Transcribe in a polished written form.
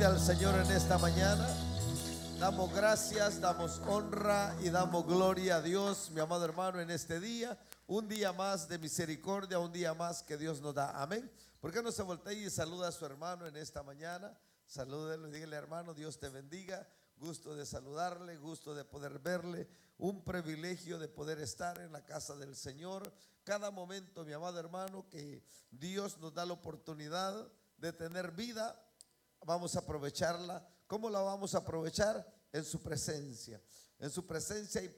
Al Señor en esta mañana. Damos gracias, damos honra y damos gloria a Dios, mi amado hermano, en este día. Un día más de misericordia, un día más que Dios nos da. Amén. ¿Por qué no se voltea y saluda a su hermano en esta mañana? Salúdelo y dígale: hermano, Dios te bendiga. Gusto de saludarle, gusto de poder verle. Un privilegio de poder estar en la casa del Señor. Cada momento, mi amado hermano, que Dios nos da la oportunidad de tener vida, vamos a aprovecharla. ¿Cómo la vamos a aprovechar? En su presencia. En su presencia hay